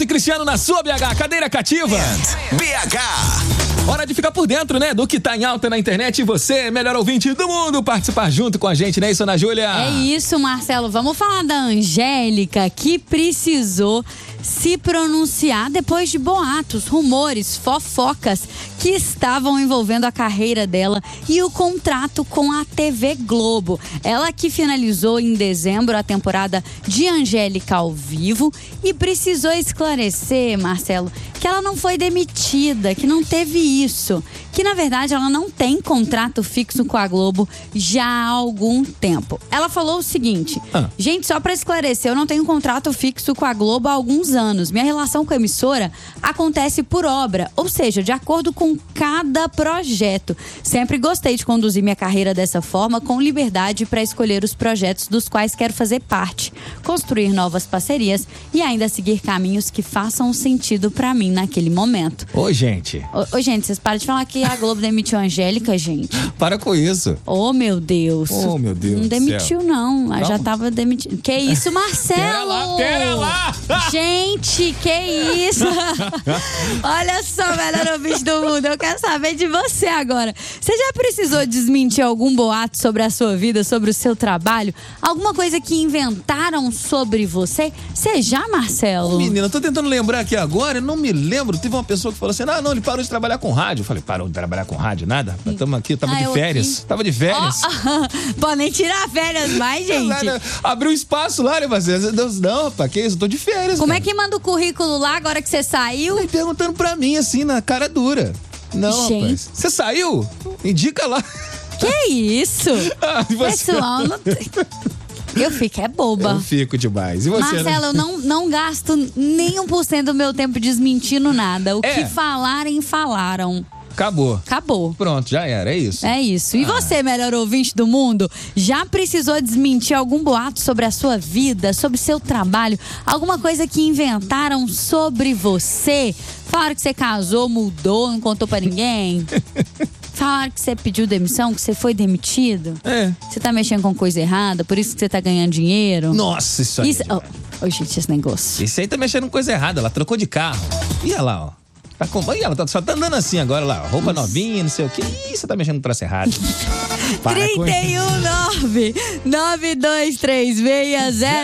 Neto e Cristiano na sua BH, cadeira cativa. BH. Hora de ficar por dentro, né, do que tá em alta na internet, e você, melhor ouvinte do mundo, participar junto com a gente, né, isso, Ana Júlia? É isso, Marcelo. Vamos falar da Angélica, que precisou se pronunciar depois de boatos, rumores, fofocas que estavam envolvendo a carreira dela e o contrato com a TV Globo. Ela que finalizou em dezembro a temporada de Angélica ao vivo e precisou esclarecer, Marcelo, que ela não foi demitida, que não teve isso, que na verdade ela não tem contrato fixo com a Globo já há algum tempo. Ela falou o seguinte: gente, só pra esclarecer, eu não tenho contrato fixo com a Globo há alguns anos. Minha relação com a emissora acontece por obra, ou seja, de acordo com cada projeto. Sempre gostei de conduzir minha carreira dessa forma, com liberdade para escolher os projetos dos quais quero fazer parte, construir novas parcerias e ainda seguir caminhos que façam sentido pra mim naquele momento. Ô, gente. Ô, gente, vocês param de falar que a Globo demitiu a Angélica, gente. Para com isso. Ô, meu Deus. Ô, meu Deus. Não demitiu, não. Ela já tava demitida. Que isso, Marcelo? Pera lá. Gente, que isso? Olha só, melhor ouvinte do mundo, eu quero saber de você agora. Você já precisou desmentir algum boato sobre a sua vida, sobre o seu trabalho? Alguma coisa que inventaram sobre você? Você já, Marcelo? Menina, eu tô tentando lembrar aqui agora, eu não me lembro. Teve uma pessoa que falou assim: não, ele parou de trabalhar com rádio. Eu falei: parou de trabalhar com rádio? Nada? Tamo aqui, tava de férias. Aqui. Tava de férias. Pode nem tirar férias mais, gente. Abriu espaço lá, né, parceiro? Não, rapaz, que isso? Eu tô de férias. Como cara. é que manda o currículo lá agora que você saiu? Ele perguntando pra mim, assim, na cara dura. Não, gente. rapaz. Você saiu? Indica lá. Que isso? Pessoal, não tem... Eu fico boba. Eu fico demais. E você, Marcelo, né? eu não gasto nem 1% do meu tempo desmentindo nada. O que falarem, falaram. Acabou. Pronto, já era, é isso. É isso. E você, melhor ouvinte do mundo, já precisou desmentir algum boato sobre a sua vida, sobre seu trabalho? Alguma coisa que inventaram sobre você? Falaram que você casou, mudou, não contou pra ninguém? Falaram que você pediu demissão, que você foi demitido? Você tá mexendo com coisa errada, por isso que você tá ganhando dinheiro? Nossa, isso aí. Gente, esse negócio. Isso aí tá mexendo com coisa errada, ela trocou de carro. E olha lá, ó. Ela só tá andando assim agora lá, roupa novinha, não sei o que. Ih, você tá mexendo com troço errado. 319-9236